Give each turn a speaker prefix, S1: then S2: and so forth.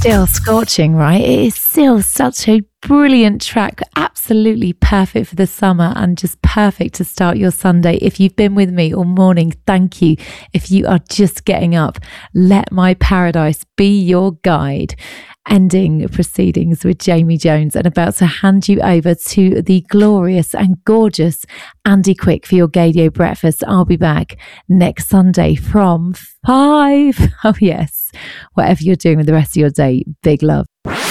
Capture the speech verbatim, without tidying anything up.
S1: still scorching, right? It is still such a brilliant track, absolutely perfect for the summer and just perfect to start your Sunday. If you've been with me all morning, thank you. If you are just getting up, let my paradise be your guide. Ending proceedings with Jamie Jones and about to hand you over to the glorious and gorgeous Andy Quick for your Gaydio breakfast. I'll be back next Sunday from five. Oh yes, whatever you're doing with the rest of your day, big love.